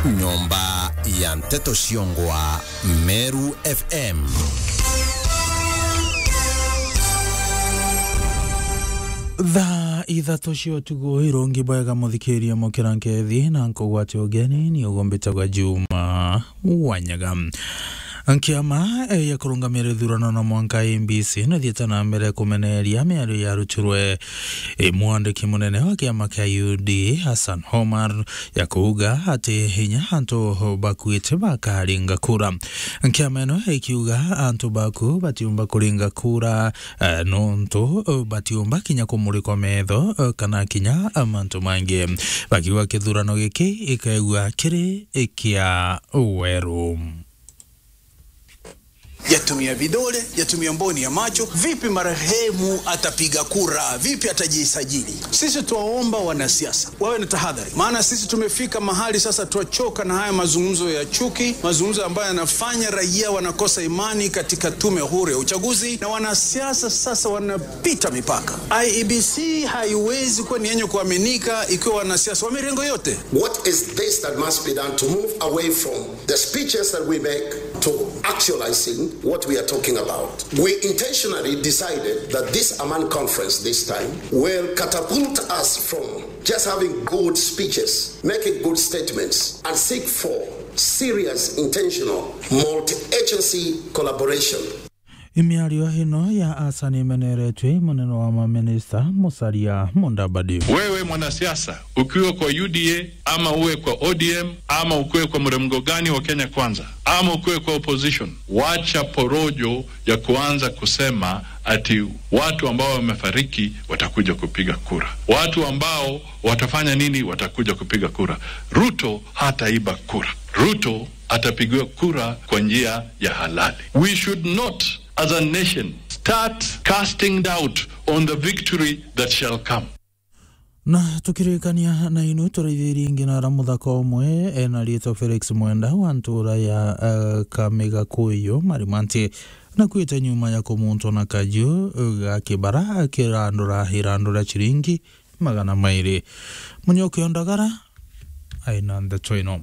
Nyumba ya Mteto Shiongwa, Meru FM. Ithato cio tugo irongi bwega muthikiria mukirankethi na nkogwate ogeni ni ugombetagwa Juma Wanyaga. Ankiama ya kurungamira thurano na mwanka MBC na thieta na mbere kumeneria miario ya ruturwe mwandiki munene wa kiama kia UD Hassan Omar ya kuuga ati hinya antu bakuite bakaringa kura. Ankiama eno ikiuga antu baku batiumba kuringa kura nontu batiumba kinya kumurikwa metho kana kinya amantu mangi bakiwa kithurano giki ikaigua kiri ikia weru. Yatumia vidole, yatumia mboni ya macho. Vipi marehemu atapiga kura? Vipi atajisajili? Sisi tuwaomba wanasiasa wawe na tahadhari, maana sisi tumefika mahali sasa tuachoka na haya mazungumzo ya chuki, mazungumzo ambayo yanafanya raia wanakosa imani katika tume huru ya uchaguzi, na wanasiasa sasa wanapita mipaka. IEBC haiwezi kuwa ni yenye kuaminika ikiwa wanasiasa wa mirengo yote. What is this that must be done to move away from the speeches that we make to actualizing what we are talking about? We intentionally decided that this Amman conference this time will catapult us from just having good speeches, making good statements, and seek for serious, intentional, multi-agency collaboration. Imiario hino ya asani meneretwe muneno wa maminista Musalia Mudavadi. Wewe mwanasiasa ukiwa kwa UDA ama uwe kwa ODM ama ukiwe kwa mrengo gani wa Kenya Kwanza ama ukiwe kwa opposition, wacha porojo ya kuanza kusema ati watu ambao wamefariki watakuja kupiga kura, watu ambao watafanya nini watakuja kupiga kura. Ruto hataiba kura. Ruto atapigiwa kura kwa njia ya halali. We should not as a nation start casting doubt on the victory that shall come. Na tukirikania na inu turaithiri ngina ramuthako omwe na rieto Felix Mwenda wa ntura ya Kamega Kuyo Marimanti na kuita nyuma ya kumuntu na kaju gakibara kirandura chiringi magana mairi munyoke ondagara aina ndetoino.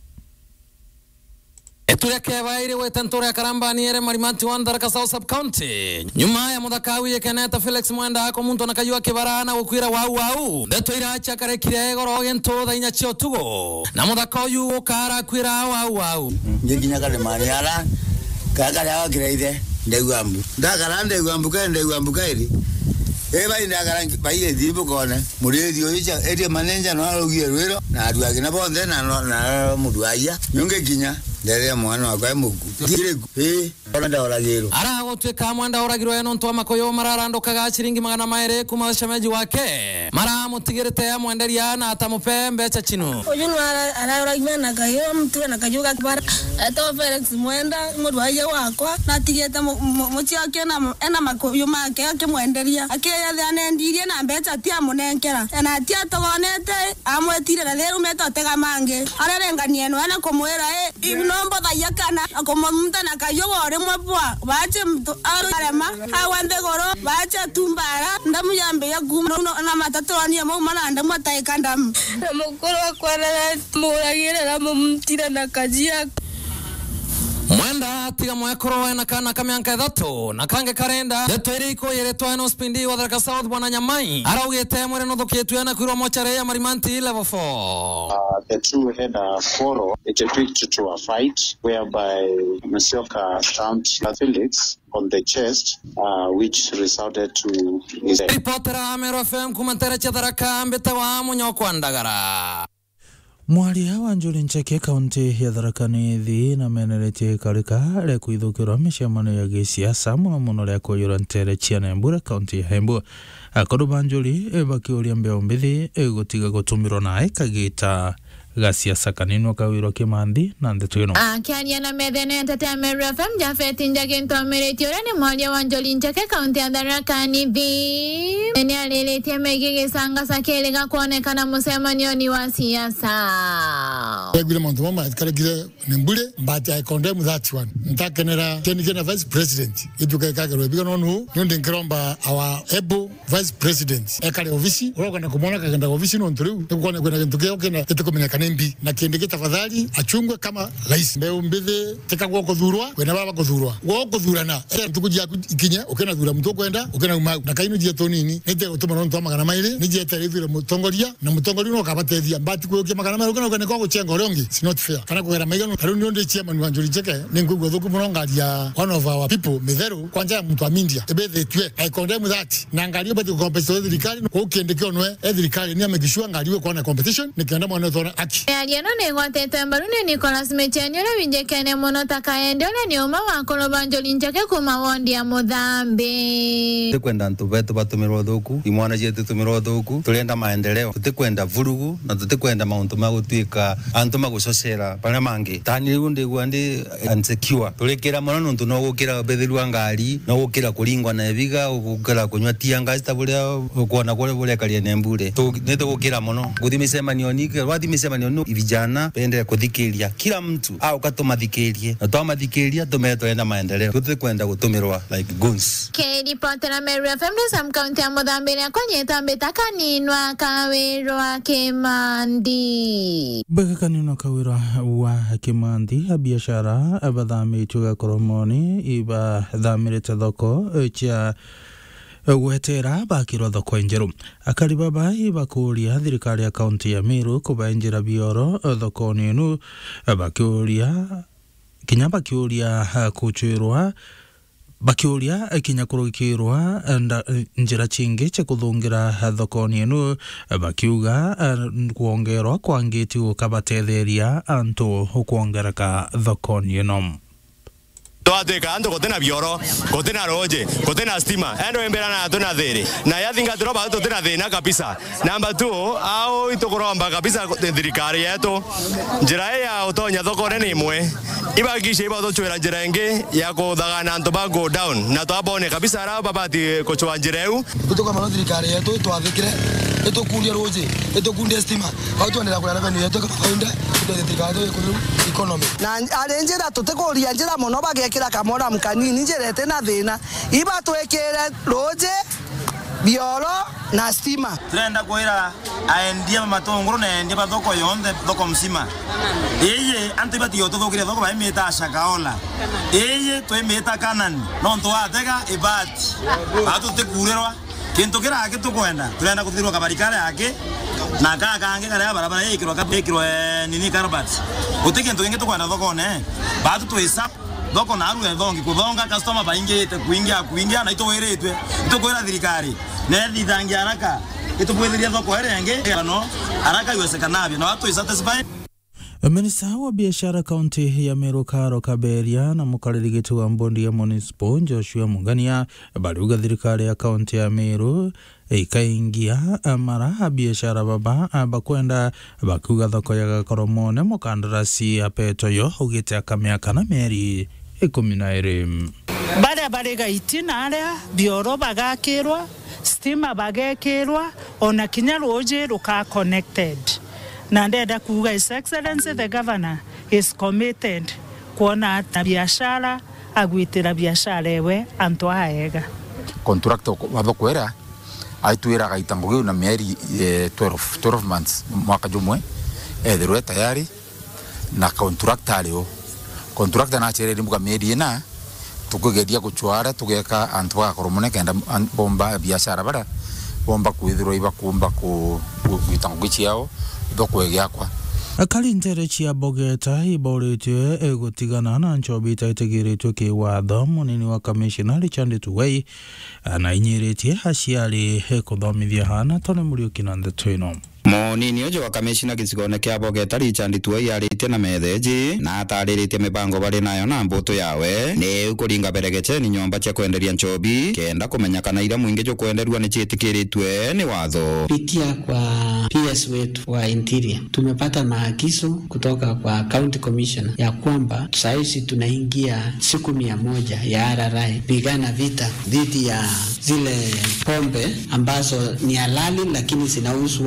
Etuleke vaire wetantura karambani ere Marimanti Wandaraka South Sub County. Nyuma ya mudakawi yekeneta Felix Mwenda ako muntu nakajua kibarana ukwira wau. Deto iracha karekire goro gento dainya chiotugo. Na mudakayu ukara kwira wau. Nginya kale mariala kakale awakireide ndegwambu. Ndakala ndegwambu kairi. Eba indagara baile dibo kone. Muredio icha eti manager no alugie rwero na aduage na bonde na muduaya. Nyonge ginya ndere mwana wakwa muku. Onda oragiro. Ara gotweka Mwenda oragiro eno ntwa makoyo mararando kaga chiringi magana maire kuma shameji wake. Mara mutigirete Mwenderia na atamupe mbecha chinu. Oju ara oragima na kayo mtu na kajuga kibara. Eto Felix Mwenda muduaya wakwa na tigeta muchi yake na makoyo make yake Mwenderia. Akeya thane ndirie na mbecha tia munenkera. Na tia togonete amwetire na leru meto tega mange. Ara renganie no ana komwera ibnombo dayakana akomumta na kayo mwapwa bache mtu arema hawande goro bache tumbara ndamu yambe ya gumo na matatu ani mo mana ndamu ataikanda mukuru kwa na muragira na mumtira na kajia. Mwenda tiga mwekoro na kana kamyanka ithatu na kange karenda deto iriko yeretwa eno spindi wa Tharaka South bwana Nyamai araugite mwere no thukietwe na kwirwa mochare ya Marimanti level 4. The two had a quarrel. It tweaked to a fight whereby Musyoka stamped Felix on the chest, which resulted to his death. Reportera Amero FM kumantere cha Tharaka mbete wa munyoko ndagara. Mwali hawa Njuri Ncheke kaunti ya Tharaka Nithi na meneretie karika le kuithukirwa micemano ya gisiasa muno ria kuyura ntere chiana Mbura kaunti ya Embu. Akoru Banjuri bakiuria mbeo mbithi gutiga gutumirwo nae kagita gasiasa kanino kawiro Kimandi na ndetuino. Kiania na medene entertainment FM Jafeti Njage ntomeretio ni mwali wa Njuri Ncheke kaunti ya Tharaka Nithi. Neni aleletie megege sanga sakelega kuonekana musemanio ni wa siasa. Egwile muntu mama ekaragire nembule but I condemn that one. Ntakenera tenikena vice president iduka kagero bigano no nonde nkromba our able vice president ekale ofisi oro kana kumona kagenda ofisi no nturu ekone kwena ntuke okena etukomenekana MP na kiendeke tafadhali achungwe kama rais mbeu mbithe teka kwa kuthurwa wena baba kuthurwa wo kuthurana tukujia ikinya ukena thura mtu kwenda ukena uma na kainu je tonini nite gutuma no ntoma kana maile nije terithire mutongoria na mutongoria no kabatethia mbati kuyokia magana maile ukena kwa kuchenga rongi it's not fair kana kugera maigano taru ndio chairman wa Njuri Cheke ningugo thuku munongaria one of our people Mitheru kwanja mtu wa India ebethe tue I condemn that na ngario bati competition thirikari ukiendekio nwe thirikari ni amekishua ngariwe kwa na competition nikienda mwana thona aki aliano ne gwatete mbarune Nicholas Mechani ule winjekene mono takaende ule ni uma wa koloba Njuri Cheke kuma wondi ya Muthambi tukwenda ntubetu batumirwo thuku imwana jetu tumirwo thuku tulienda maendeleo tutikwenda vurugu na tutikwenda mauntu magutwika antu magusocera pana mangi tani runde gwandi insecure tulikira mono nuntu no gukira bethirwa ngari no gukira kuringwa na ebiga gukira kunywa tianga stabulia kuona kule bule kalia nembure neto gukira mono guthimisemanio nike wathimisemanio no vijana pende kuthikiria kila mtu au katomathikirie na twamathikiria tumetwenda maendeleo tutikwenda gutumirwa like guns Kedi Potera Meru FM Sam County ya Muthambi ya konyeta mbetaka ninwa kawirwa Kimandi Bekakanino kawira wa Kimandi biashara abathami chuga koromoni iba thamirite thoko cha gwetera bakirwo thoko njeru akari baba ibakuria thirikari ya kaunti ya Meru kubenjira bioro thoko ninu bakuria kinya bakuria kuchirwa bakiuria kinya kurukirwa njira chingi cha kuthungira thokoni inu bakiuga kuongerwa kwa ngiti ukabatetheria antu kuongereka thokoni ino twatwika antu gutena bioro gutena roje gutena stima endo emberana atuna thiri na yathinga turoba tutena thina kabisa number 2 au itukuromba kabisa thirikari yetu njira ya utonya thokone ni imwe ibagisha ibathuchwira njira ingi ya kuthagana antu ba go down na twabone kabisa ara babati kuchwa njira eu tutoka mano thirikari yetu twathikire etukundia roje etukundia stima au tuendera kwa revenue yetu kama kaunda thirikari yetu economy na arenjera tutekuria njira mono bagekira kamora mkanini njerete na thina iba twekere roje bioro na stima turenda kwira aendia matongoro na endia bathoko yonde thoko msima eye antu ibati yoto thokire thoko ba imeta shakaola eye to imeta kanani no nto atega ibati atu tekurerwa kintu kira tukwenda turenda kuthirwa kabarikare yake na kange kare barabara yekirwa kapekirwa nini karabati utikintu kingi tukwenda thoko ne batu tuisa thoko na aru ethongi kuthonga customer baingite kuingia na itoweretwe itokwira thirikari ne thithangi haraka itubwithiria thoko erenge no haraka iwesekanabe na watu isatisfy Minista wa biashara kaunti ya Meru Karo Kaberia na mukaririgitu wa mbondi ya municipal Joshua Mungania baliuga thirikari ya kaunti ya Meru ikaingia mara biashara baba bakwenda bakuga thoko ya Gakoromone mukandarasi apeto yo ugite akamiaka na meri 12 baada barega itina aria bioro bagakirwa stima bagekirwa ona kinya roje ruka connected na ndenda kuga His Excellency the Governor is committed kuona biashara agwitira biashara ewe antu aega contractor wabokwera aitwira gaitango na mieri 12 months mwaka jumwe ethirwe tayari na contractor na chere mbuga mieri ina tukugedia kuchwara tugeka antu akoromone kenda bomba biashara bara bomba kwithirwa iba kumba ku gitango gichiao dokwegyakwa akali ntere chia bogeta iboretwe gutigana na nchobi itaitegeretwe kiwatho munini wa commissioner Richard Tuwei anainyiretie aciari kuthomithia hana tone Muriuki na Ndetwino Monini ojo wa kamishina gisigone kia bogeta Richard Tuwei arite na metheji na ataririte mibango bari nayo na mbuto yawe ni ukuringa beregeche ni nyomba cha kwenderia nchobi kenda kumenya kana ira mwingi jo kwenderwa ni chitikiritwe ni watho pitia kwa PS wetu wa interior tumepata maagizo kutoka kwa county commissioner ya kwamba saizi tunaingia siku 100 ya RRI pigana vita dhidi ya zile pombe ambazo ni halali lakini zinauzwa kwa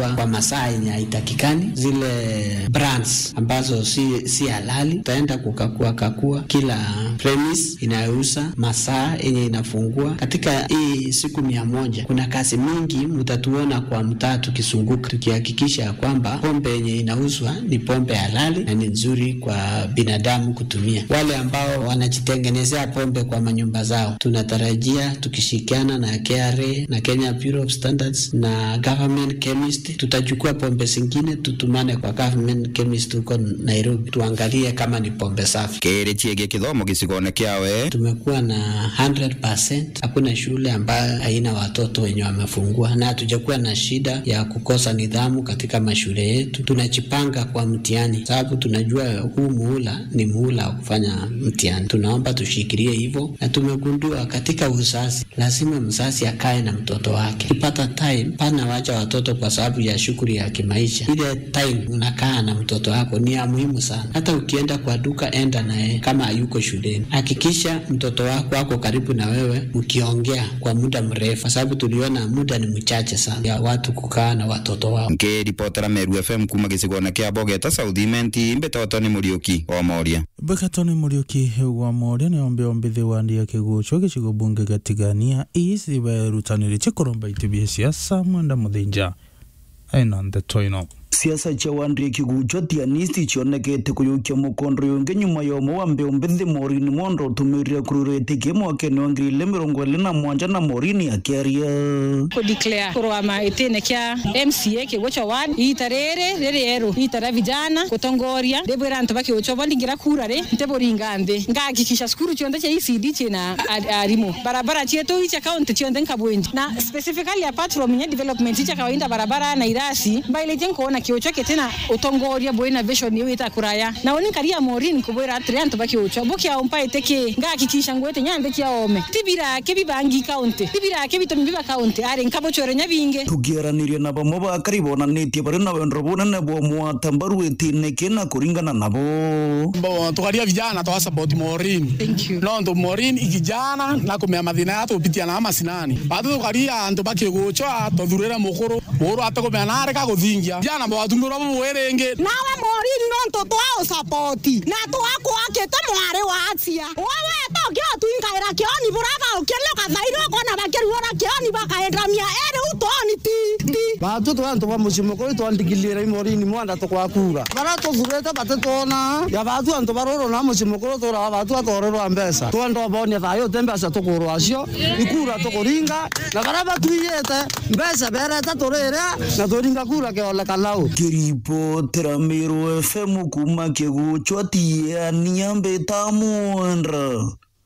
masaa yenye haitakikani, zile brands ambazo si halali. Tutaenda kukakua kila premise inayouza masaa yenye inafungua. Katika hii siku 100 kuna kazi mingi mtatuona kwa mtaa tukisunguka, tukihakikisha kwamba pombe yenye inauzwa ni pombe halali na ni nzuri kwa binadamu kutumia. Wale ambao wanajitengenezea pombe kwa manyumba zao, tunatarajia tukishikiana na KRA na Kenya Bureau of Standards na government chemist, tutachukua pombe zingine tutumane kwa government chemist huko Nairobi, tuangalie kama ni pombe safi. Kere chiege kithomo gisigone kiawe, tumekuwa na 100%. Hakuna shule ambayo haina watoto wenye wamefungua, na hatujakuwa na shida ya kukosa nidhamu katika mashule yetu. Tunajipanga kwa mtihani sababu tunajua huu muhula ni muhula wa kufanya mtihani. Tunaomba tushikilie hivyo, na tumegundua katika uzazi lazima mzazi akae na mtoto wake. Kipata time pana wacha watoto kwa sababu ya shughuli ya kimaisha. Ile time unakaa na mtoto wako ni ya muhimu sana. Hata ukienda kwa duka, enda naye kama hayuko shuleni. Hakikisha mtoto wako ako karibu na wewe mkiongea kwa muda mrefu, kwa sababu tuliona muda ni mchache sana ya watu kukaa na watoto wao. Nke ripotera Meru FM kuma gisigone kia Bogeta Southimenti Mbetoto ni Muriuki wa Moria. Bekato ni Muriuki wa Moria ni ombe wandia kigucho gichigo bunge gatigania isi baerutanire chikoromba itibie siasa mwanda muthinja ainande toino. Siasa cha wandri kigucho tianisti chionekete kuyukia mukondo yonge nyuma yomo wambe ombithi Morini mondo tumiria kururete kemo wakene wangrile mirongwele na mwanja na Morini akiaria kudeclare kurwama itene kia MCA kigucho wani itarere rere eru itara vijana kutongoria debwera antu baki ucho balingira kurare nteboringande ngakikisha skuru chionde cha ECD chena arimo barabara chetu icha county chionde nkabwenji na specifically apart from development icha kawaida barabara na irasi baile jenko kiochoke tena utongoria boina vision hiyo itakuraya na oni karia Morini kubwera atrento bakiocho bokia umpa iteke ngakikisha ngwete nyande kia ome tibira kebibangi county tibira kebitombiba county are nkabochore nyabinge tugiaraniria nabo moba karibona netie bare na wendrobona nebo mwatambaru etine kena kuringana nabo tukaria vijana to support Morini. Thank you. No ndo Morini ikijana na kumea madhina yato upitia na amashinani bado tukaria anto bakiocho atodhurera mukuru moro atakomea nare ka guthingia jana bawatumura muwerenge nawe Morini no ntoto wao supporti na to wako akete mware wa atia wewe atoke tuingaira kioni buraba ukelo kathairo kona bakeruora kioni bakaendramia ere utoni ti batu to anto bamushimo ko to andikilira Morini mwanda to kwakura bara to zureta batetona ya batu anto baroro na mushimo ko to ra batu atorero ambesa to ndo bonia thayo tembesa to kuru acio ikura to kuringa na baraba tuiyete mbesa bereta torera na toringa kura ke ole kalau kiripo Meru FM kuma kigucho tiania Mbetamuandra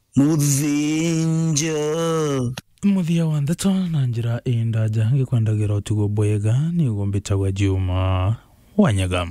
muthinja muthia wa ndeto na njira indaja ngikwendagira utugo bwega ni ugombitagwa Juma Wanyaga.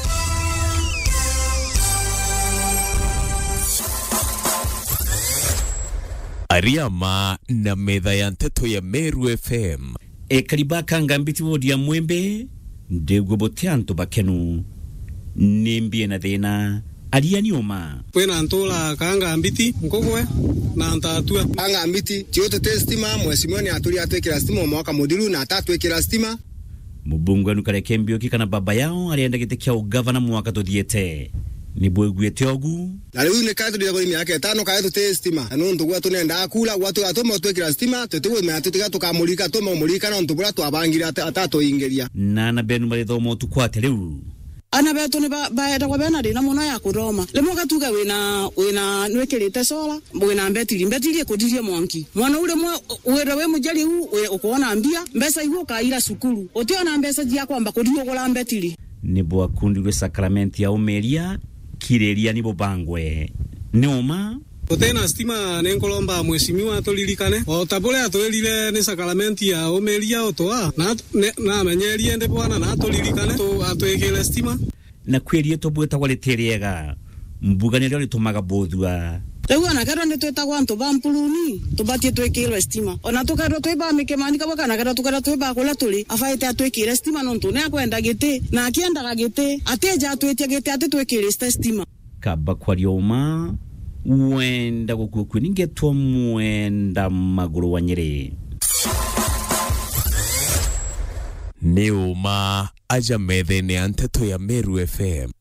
Ariama na metha ya nteto ya Meru FM karibaka ngambiti wodi ya Mwembe ndegwe botianto bakenu nimbie na thina ariani oma kwena ntola kanga ambiti ngogwe na ntatua kanga ambiti tiote testima mwesimoni aturi atwekera stima mwaka modiru na atatwekera stima mubungu anukare kembio kikana baba yao alienda gitekia ugavana mwaka tothiete ni bwegwete ogu na leo ne kaito dia golimi yake tano kaito testima anu ndugwa tunenda akula watu atoma twekera stima tetewe me atutiga tukamulika toma mulika na ndubura twabangira atato ingeria na benu marithomo tukwate riu ana beto ne baeda kwa bena dina mona ya kuroma lemo katuga wena nwekirite sola wena mbetiri kudirie monki mwana ule mwa wera we mujali u ukoona ambia mbesa iwo kaira sukuru otiona mbesa jia kwamba kudio gola mbetiri ni bwa kundi le sakramenti ya umeria kireria ni bobangwe neoma Otena stima nenkolomba mheshimiwa tolilikane otabole atolile ne sakramenti ya omelia otoa na menyerie ende bwana na tolilikane to atwekele stima na kwerie to bweta waleteriega mbugane leo litomaga bodua Ewa na kero netweta kwanto bampuluni tubatie twekele stima ona tukaro tweba mikemanika bakana kero tukara tweba kola tuli afaite atwekele stima nonto ne akwenda gete na akienda gete ateja atwetia gete atetwekele stima kaba kwa lioma wenda gukukwe ningetwa mwenda maguru wa Nyeri Ni uma aja methene ya nteto ya Meru FM.